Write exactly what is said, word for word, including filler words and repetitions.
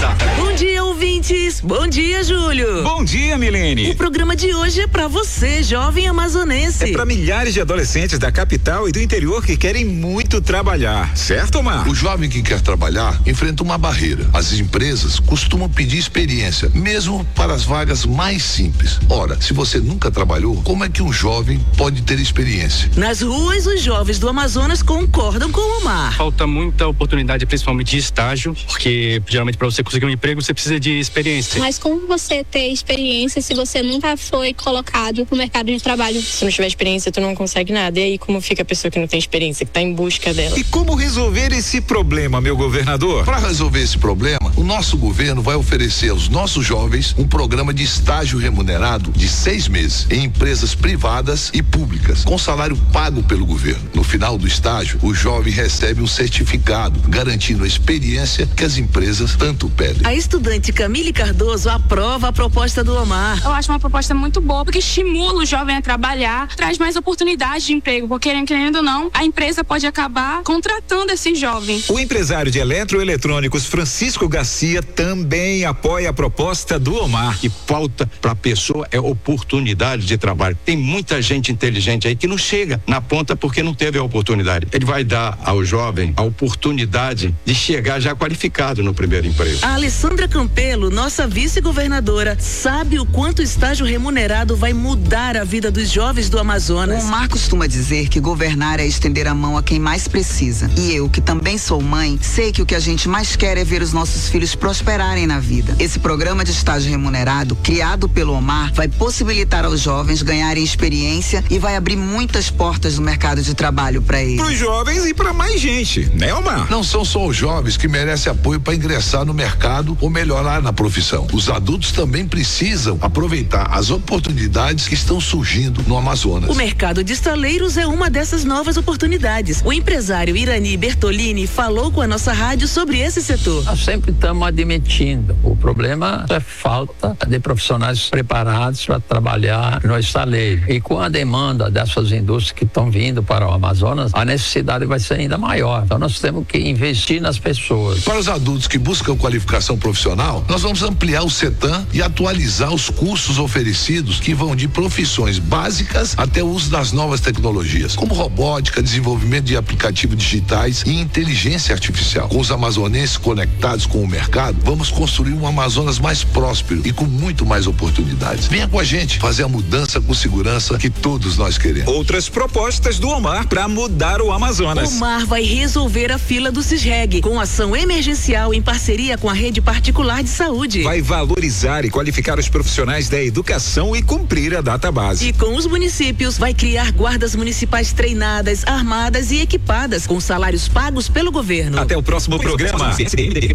volta. Bom dia, ouvintes. Bom dia, Júlio. Bom dia, Milene. O programa de hoje é pra você, jovem amazonense. É pra milhares de adolescentes da capital e do interior que querem muito trabalhar, certo, Omar? O jovem que quer trabalhar enfrenta uma barreira. As empresas costumam pedir experiência, mesmo para as vagas mais simples. Ora, se você nunca trabalhou, como é que um jovem pode ter experiência? Nas ruas, os jovens do Amazonas concordam com o Omar. Falta muita oportunidade, principalmente de estágio, porque geralmente para você conseguir um emprego você precisa de experiência. Mas como você ter experiência se você nunca foi colocado no mercado de trabalho? Se não tiver experiência, tu não consegue nada. E aí como fica a pessoa que não tem experiência, que está em busca dela? E como resolver esse problema, meu governador? Para resolver esse problema, o nosso governo vai oferecer aos nossos jovens um programa de estágio remunerado de seis meses em empresas privadas e públicas, com salário pago pelo governo. No final do estágio, o jovem recebe um certificado garantindo a experiência que as empresas tanto pedem. A estudante Camille Cardoso aprova a proposta do Omar. Eu acho uma proposta muito boa, porque estimula o jovem a trabalhar, traz mais oportunidades de emprego, porque querendo ou não, a empresa pode acabar contratando esse jovem. O empresário de eletroeletrônicos Francisco Garcia também apoia a proposta do Omar. O que falta para a pessoa é oportunidade de trabalho. Tem muita gente inteligente aí que não chega na ponta porque não teve a oportunidade. Ele vai dar ao jovem a oportunidade de chegar já qualificado no primeiro emprego. A Alessandra Campelo, nossa vice-governadora, sabe o quanto o estágio remunerado vai mudar a vida dos jovens do Amazonas. O Omar costuma dizer que governar é estender a mão a quem mais precisa. E eu, que também sou mãe, sei que o que a gente mais quer é ver os nossos filhos prosperarem na vida. Esse programa de estágio remunerado, criado pelo Omar, vai possibilitar aos jovens ganharem experiência e vai abrir muitas portas no mercado de trabalho para eles. Para os jovens e para mais gente, né, Omar? Não são só os jovens que merecem apoio para ingressar no mercado ou melhorar na profissão. Os adultos também precisam aproveitar as oportunidades que estão surgindo no Amazonas. O mercado de estaleiros é uma dessas novas oportunidades. O empresário Irani Bertolini falou com a nossa rádio sobre esse setor. Nós sempre estamos admitindo. O problema é falta de profissionais preparados para trabalhar no estaleiro. E com a demanda dessas indústrias que estão vindo para o Amazonas, a necessidade vai ser ainda maior. Então nós temos que investir nas pessoas. Para os adultos que buscam qualificação profissional, nós vamos ampliar o CETAM e atualizar os cursos oferecidos que vão de profissões básicas até o uso das novas tecnologias, como robótica, desenvolvimento de aplicativos digitais e inteligência artificial. Com os amazonenses conectados com o mercado, vamos construir um Amazonas mais próspero e com muito mais oportunidades. Venha com a gente fazer a mudança com segurança que todos nós queremos. Outras propostas do Omar para mudar o Amazonas. Omar vai resolver a fila do CISREG com ação emergencial em parceria com a rede particular de saúde. Vai valorizar e qualificar os profissionais da educação e cumprir a database. E com os municípios vai criar guardas municipais treinadas, armadas e equipadas com salários pagos pelo governo. Até o próximo programa.